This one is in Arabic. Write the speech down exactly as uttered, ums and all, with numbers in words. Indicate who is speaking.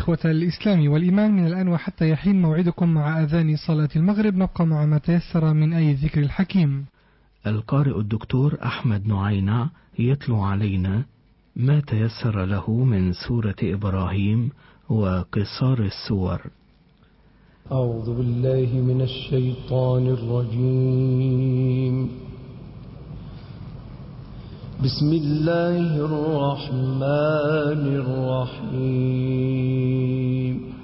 Speaker 1: إخوة الإسلام والإيمان، من الآن وحتى يحين موعدكم مع أذان صلاة المغرب، نبقى مع ما تيسر من أي ذكر الحكيم.
Speaker 2: القارئ الدكتور أحمد نعينة يتلو علينا ما تيسر له من سورة إبراهيم وقصار السور.
Speaker 3: أعوذ بالله من الشيطان الرجيم. بسم الله الرحمن الرحيم.